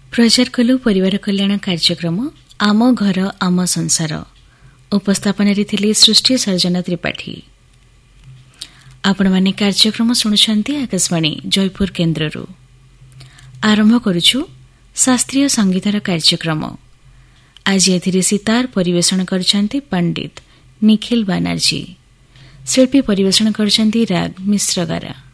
ପ୍ରଚାର କଲୁ ପରିବାର କଲ୍ୟାଣ କାର୍ଯ୍ୟକ୍ରମ ଆମ ଘର ଆମ ସଂସାର। ଉପସ୍ଥାପନାରେ ଥିଲେ ସୃଷ୍ଟି ସର୍ଜନା ତ୍ରିପାଠୀ। ଆପଣମାନେ କାର୍ଯ୍ୟକ୍ରମ ଶୁଣୁଛନ୍ତି ଆକାଶବାଣୀ ଜୟପୁର କେନ୍ଦ୍ରରୁ। ଆରମ୍ଭ କରୁଛୁ ଶାସ୍ତ୍ରୀୟ ସଙ୍ଗୀତର କାର୍ଯ୍ୟକ୍ରମ। ଆଜି ଏଥିରେ ସିତାର ପରିବେଷଣ କରିଛନ୍ତି ପଣ୍ଡିତ ନିଖିଲ ବାନାର୍ଜୀ। ଶିଳ୍ପୀ ପରିବେଷଣ କରିଛନ୍ତି ରାଗ ମିଶ୍ରଗାରା।